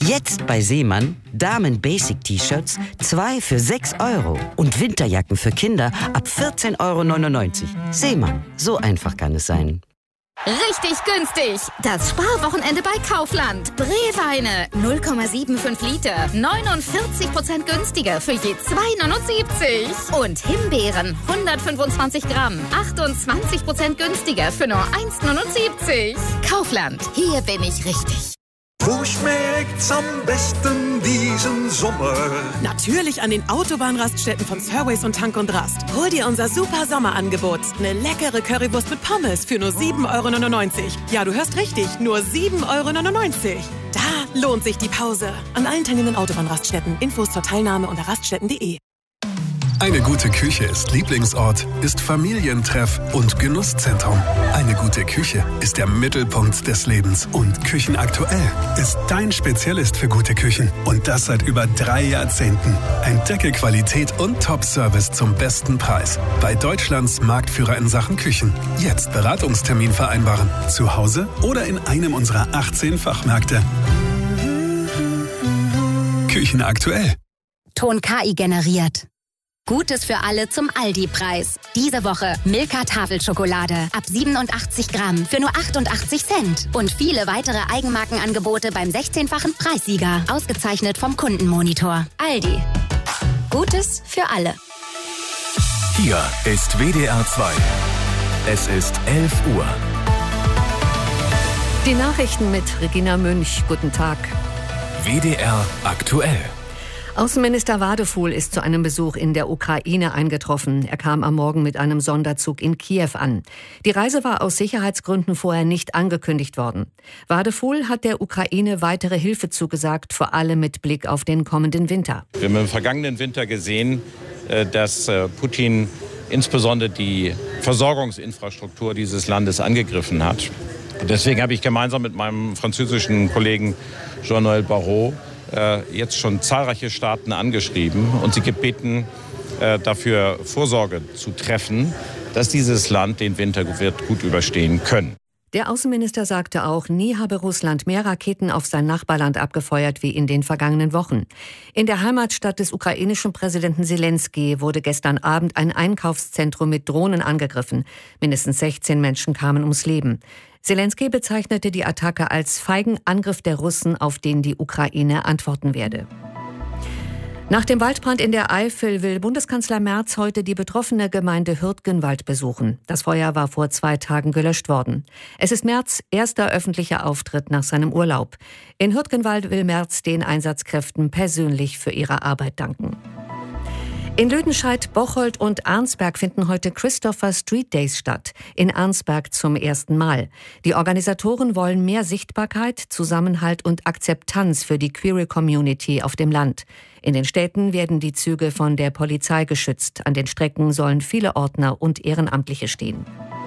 Jetzt bei Seemann Damen-Basic-T-Shirts 2 für 6 € und Winterjacken für Kinder ab 14,99 €. Seemann, so einfach kann es sein. Richtig günstig! Das Sparwochenende bei Kaufland. Breweine 0,75 Liter, 49% günstiger für je 2,79 €. Und Himbeeren 125 Gramm, 28% günstiger für nur 1,79 €. Kaufland, hier bin ich richtig. Wo schmeckt's am besten diesen Sommer? Natürlich an den Autobahnraststätten von Surways und Tank und Rast. Hol dir unser super Sommerangebot. Eine leckere Currywurst mit Pommes für nur 7,99 €. Ja, du hörst richtig, nur 7,99 €. Da lohnt sich die Pause. An allen teilnehmenden Autobahnraststätten. Infos zur Teilnahme unter raststätten.de. Eine gute Küche ist Lieblingsort, ist Familientreff und Genusszentrum. Eine gute Küche ist der Mittelpunkt des Lebens. Und Küchenaktuell ist dein Spezialist für gute Küchen. Und das seit über 3 Jahrzehnten. Entdecke Qualität und Top-Service zum besten Preis. Bei Deutschlands Marktführer in Sachen Küchen. Jetzt Beratungstermin vereinbaren. Zu Hause oder in einem unserer 18 Fachmärkte. Küchenaktuell. Ton KI generiert. Gutes für alle zum Aldi-Preis. Diese Woche Milka Tafelschokolade ab 87 Gramm für nur 88 Cent. Und viele weitere Eigenmarkenangebote beim 16-fachen Preissieger. Ausgezeichnet vom Kundenmonitor. Aldi. Gutes für alle. Hier ist WDR 2. Es ist 11 Uhr. Die Nachrichten mit Regina Münch. Guten Tag. WDR aktuell. Außenminister Wadefuhl ist zu einem Besuch in der Ukraine eingetroffen. Er kam am Morgen mit einem Sonderzug in Kiew an. Die Reise war aus Sicherheitsgründen vorher nicht angekündigt worden. Wadefuhl hat der Ukraine weitere Hilfe zugesagt, vor allem mit Blick auf den kommenden Winter. Wir haben im vergangenen Winter gesehen, dass Putin insbesondere die Versorgungsinfrastruktur dieses Landes angegriffen hat. Deswegen habe ich gemeinsam mit meinem französischen Kollegen Jean-Noël Barrot jetzt schon zahlreiche Staaten angeschrieben und sie gebeten, dafür Vorsorge zu treffen, dass dieses Land den Winter wird gut überstehen können. Der Außenminister sagte auch, nie habe Russland mehr Raketen auf sein Nachbarland abgefeuert wie in den vergangenen Wochen. In der Heimatstadt des ukrainischen Präsidenten Selenskyj wurde gestern Abend ein Einkaufszentrum mit Drohnen angegriffen. Mindestens 16 Menschen kamen ums Leben. Selenskyj bezeichnete die Attacke als feigen Angriff der Russen, auf den die Ukraine antworten werde. Nach dem Waldbrand in der Eifel will Bundeskanzler Merz heute die betroffene Gemeinde Hürtgenwald besuchen. Das Feuer war vor 2 Tagen gelöscht worden. Es ist Merz' erster öffentlicher Auftritt nach seinem Urlaub. In Hürtgenwald will Merz den Einsatzkräften persönlich für ihre Arbeit danken. In Lüdenscheid, Bocholt und Arnsberg finden heute Christopher Street Days statt. In Arnsberg zum ersten Mal. Die Organisatoren wollen mehr Sichtbarkeit, Zusammenhalt und Akzeptanz für die Queer Community auf dem Land. In den Städten werden die Züge von der Polizei geschützt. An den Strecken sollen viele Ordner und Ehrenamtliche stehen.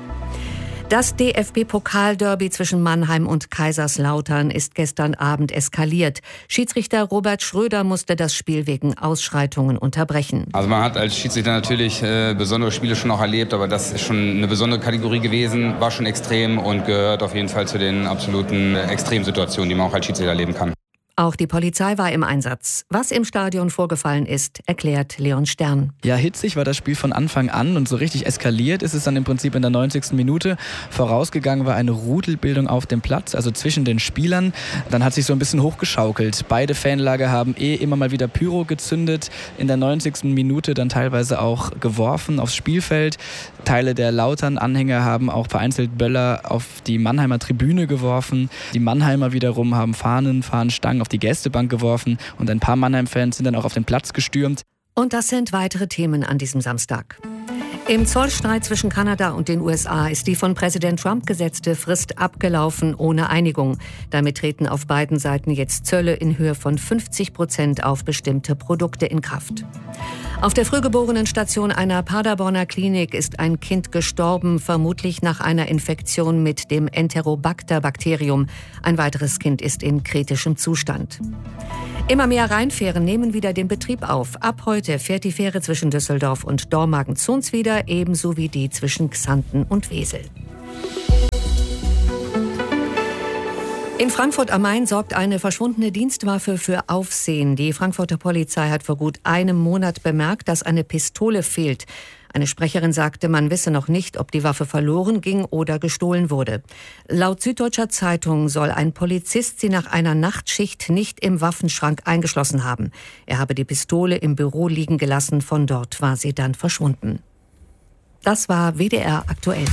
Das DFB-Pokalderby zwischen Mannheim und Kaiserslautern ist gestern Abend eskaliert. Schiedsrichter Robert Schröder musste das Spiel wegen Ausschreitungen unterbrechen. Also man hat als Schiedsrichter natürlich besondere Spiele schon auch erlebt, aber das ist schon eine besondere Kategorie gewesen, war schon extrem und gehört auf jeden Fall zu den absoluten Extremsituationen, die man auch als Schiedsrichter erleben kann. Auch die Polizei war im Einsatz. Was im Stadion vorgefallen ist, erklärt Leon Stern. Ja, hitzig war das Spiel von Anfang an und so richtig eskaliert ist es dann im Prinzip in der 90. Minute. Vorausgegangen war eine Rudelbildung auf dem Platz, also zwischen den Spielern. Dann hat sich so ein bisschen hochgeschaukelt. Beide Fanlager haben immer mal wieder Pyro gezündet. In der 90. Minute dann teilweise auch geworfen aufs Spielfeld. Teile der Lautern-Anhänger haben auch vereinzelt Böller auf die Mannheimer Tribüne geworfen. Die Mannheimer wiederum haben Fahnenstangen auf die Gästebank geworfen und ein paar Mannheim-Fans sind dann auch auf den Platz gestürmt. Und das sind weitere Themen an diesem Samstag. Im Zollstreit zwischen Kanada und den USA ist die von Präsident Trump gesetzte Frist abgelaufen ohne Einigung. Damit treten auf beiden Seiten jetzt Zölle in Höhe von 50% auf bestimmte Produkte in Kraft. Auf der Frühgeborenen-Station einer Paderborner Klinik ist ein Kind gestorben, vermutlich nach einer Infektion mit dem Enterobacter-Bakterium. Ein weiteres Kind ist in kritischem Zustand. Immer mehr Rheinfähren nehmen wieder den Betrieb auf. Ab heute fährt die Fähre zwischen Düsseldorf und Dormagen-Zunz wieder, ebenso wie die zwischen Xanten und Wesel. In Frankfurt am Main sorgt eine verschwundene Dienstwaffe für Aufsehen. Die Frankfurter Polizei hat vor gut einem Monat bemerkt, dass eine Pistole fehlt. Eine Sprecherin sagte, man wisse noch nicht, ob die Waffe verloren ging oder gestohlen wurde. Laut Süddeutscher Zeitung soll ein Polizist sie nach einer Nachtschicht nicht im Waffenschrank eingeschlossen haben. Er habe die Pistole im Büro liegen gelassen, von dort war sie dann verschwunden. Das war WDR aktuell.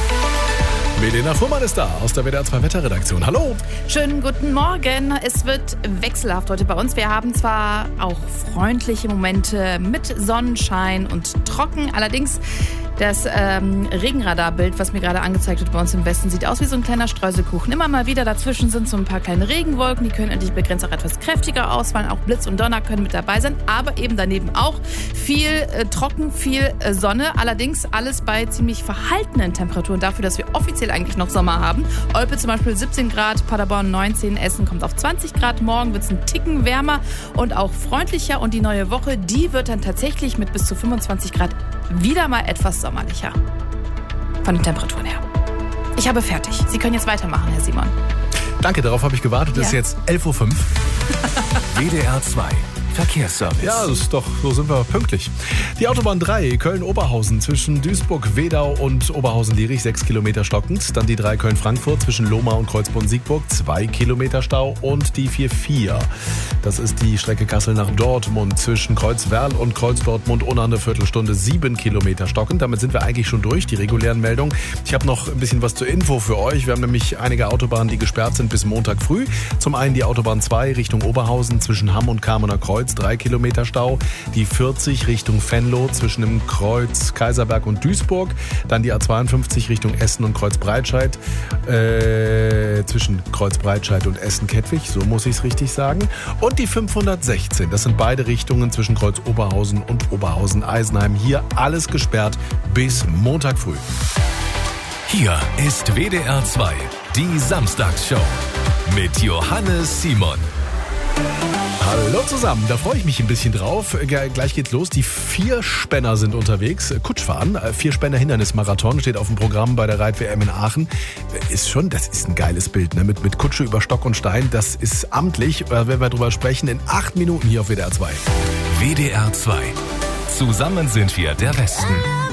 Milena Fuhrmann ist da aus der WDR 2 Wetterredaktion. Hallo! Schönen guten Morgen. Es wird wechselhaft heute bei uns. Wir haben zwar auch freundliche Momente mit Sonnenschein und trocken. Allerdings das Regenradarbild, was mir gerade angezeigt wird bei uns im Westen, sieht aus wie so ein kleiner Streuselkuchen. Immer mal wieder dazwischen sind so ein paar kleine Regenwolken. Die können endlich begrenzt auch etwas kräftiger ausfallen. Auch Blitz und Donner können mit dabei sein. Aber eben daneben auch viel trocken, viel Sonne. Allerdings alles bei ziemlich verhaltenen Temperaturen dafür, dass wir offiziell eigentlich noch Sommer haben. Olpe zum Beispiel 17 Grad, Paderborn 19, Essen kommt auf 20 Grad. Morgen wird es ein Ticken wärmer und auch freundlicher. Und die neue Woche, die wird dann tatsächlich mit bis zu 25 Grad wieder mal etwas sommerlicher. Von den Temperaturen her. Ich habe fertig. Sie können jetzt weitermachen, Herr Simon. Danke, darauf habe ich gewartet. Es ist jetzt 11.05 Uhr. WDR 2 Verkehrsservice. Ja, das ist doch, so sind wir pünktlich. Die Autobahn 3 Köln-Oberhausen zwischen Duisburg-Wedau und Oberhausen-Lierich 6 Kilometer stockend. Dann die 3 Köln-Frankfurt zwischen Lohmar und Kreuzbrunn-Siegburg 2 Kilometer Stau. Und die 4-4. Das ist die Strecke Kassel nach Dortmund zwischen Kreuzwerl und Kreuz-Dortmund ohne eine Viertelstunde 7 Kilometer stockend. Damit sind wir eigentlich schon durch, die regulären Meldungen. Ich habe noch ein bisschen was zur Info für euch. Wir haben nämlich einige Autobahnen, die gesperrt sind bis Montag früh. Zum einen die Autobahn 2 Richtung Oberhausen zwischen Hamm und Kamener Kreuz 3 Kilometer Stau. Die 40 Richtung Venlo zwischen dem Kreuz Kaiserberg und Duisburg. Dann die A52 Richtung Essen und Kreuzbreitscheid. Zwischen Kreuzbreitscheid und Essen-Kettwig, so muss ich es richtig sagen. Und die 516, das sind beide Richtungen zwischen Kreuz Oberhausen und Oberhausen-Eisenheim. Hier alles gesperrt bis Montag früh. Hier ist WDR 2, die Samstagsshow mit Johannes Simon. Hallo zusammen, da freue ich mich ein bisschen drauf. Gleich geht's los. Die Vierspänner sind unterwegs. Kutschfahren, Vierspänner-Hindernismarathon steht auf dem Programm bei der Reit-WM in Aachen. Das ist ein geiles Bild, ne? Mit Kutsche über Stock und Stein. Das ist amtlich. Da werden wir drüber sprechen in 8 Minuten hier auf WDR 2. WDR 2. Zusammen sind wir der Westen.